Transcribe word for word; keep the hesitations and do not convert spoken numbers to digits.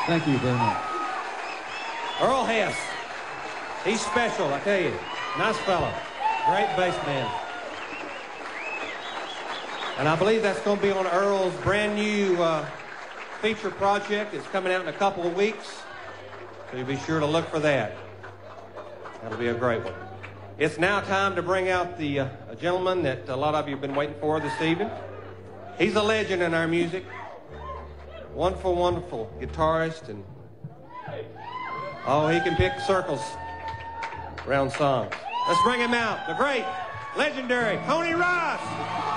Thank you very much. Earl Hess. He's special, I tell you. Nice fellow. Great bass man. And I believe that's going to be on Earl's brand new uh, feature project. It's coming out in a couple of weeks. So you'll be sure to look for that. That'll be a great one. It's now time to bring out the uh, a gentleman that a lot of you have been waiting for this evening. He's a legend in our music. Wonderful, wonderful guitarist. And oh, he can pick circles around songs. Let's bring him out. The great, legendary Tony Ross.